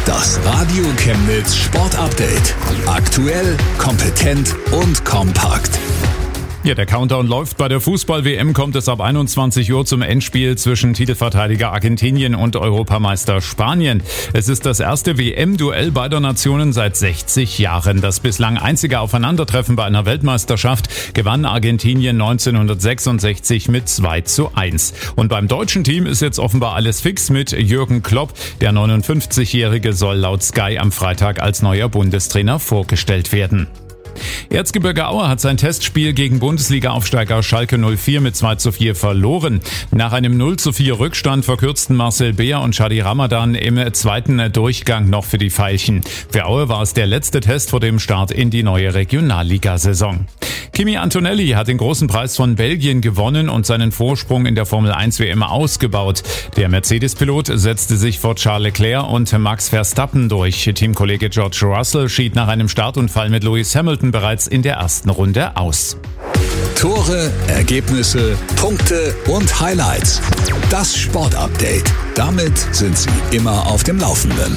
Das Radio Chemnitz Sport Update. Aktuell, kompetent und kompakt. Ja, der Countdown läuft. Bei der Fußball-WM kommt es ab 21 Uhr zum Endspiel zwischen Titelverteidiger Argentinien und Europameister Spanien. Es ist das erste WM-Duell beider Nationen seit 60 Jahren. Das bislang einzige Aufeinandertreffen bei einer Weltmeisterschaft gewann Argentinien 1966 mit 2:1. Und beim deutschen Team ist jetzt offenbar alles fix mit Jürgen Klopp. Der 59-Jährige soll laut Sky am Freitag als neuer Bundestrainer vorgestellt werden. Erzgebirge Aue hat sein Testspiel gegen Bundesliga-Aufsteiger Schalke 04 mit 2:4 verloren. Nach einem 0:4 Rückstand verkürzten Marcel Beer und Shadi Ramadan im zweiten Durchgang noch für die Veilchen. Für Aue war es der letzte Test vor dem Start in die neue Regionalligasaison. Kimi Antonelli hat den großen Preis von Belgien gewonnen und seinen Vorsprung in der Formel 1 WM ausgebaut. Der Mercedes-Pilot setzte sich vor Charles Leclerc und Max Verstappen durch. Teamkollege George Russell schied nach einem Startunfall mit Lewis Hamilton bereits in der ersten Runde aus. Tore, Ergebnisse, Punkte und Highlights. Das Sport-Update. Damit sind Sie immer auf dem Laufenden.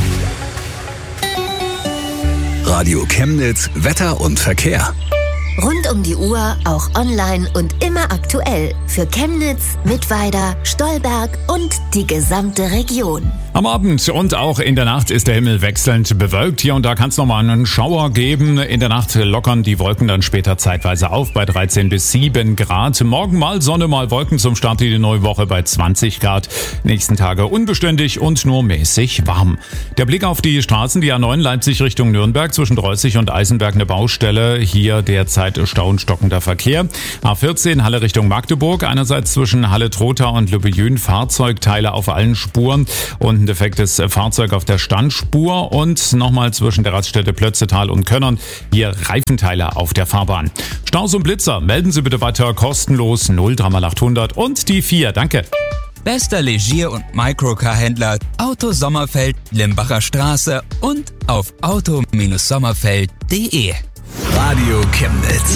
Radio Chemnitz, Wetter und Verkehr. Rund um die Uhr, auch online und immer aktuell. Für Chemnitz, Mittweida, Stolberg und die gesamte Region. Am Abend und auch in der Nacht ist der Himmel wechselnd bewölkt. Hier und da kann es nochmal einen Schauer geben. In der Nacht lockern die Wolken dann später zeitweise auf bei 13 bis 7 Grad. Morgen mal Sonne, mal Wolken zum Start in die neue Woche bei 20 Grad. Nächsten Tage unbeständig und nur mäßig warm. Der Blick auf die Straßen, die A9 Leipzig Richtung Nürnberg zwischen Dreußig und Eisenberg eine Baustelle. Hier derzeit Stau und stockender Verkehr. A14 Halle Richtung Magdeburg. Einerseits zwischen Halle-Trotha und Lübbejün Fahrzeugteile auf allen Spuren und ein defektes Fahrzeug auf der Standspur und nochmal zwischen der Raststätte Plötzetal und Könnern hier Reifenteile auf der Fahrbahn. Staus und Blitzer, melden Sie bitte weiter kostenlos 03800 und die 4. Danke. Bester Legier- und Microcar-Händler Auto Sommerfeld, Limbacher Straße und auf auto-sommerfeld.de. Radio Chemnitz.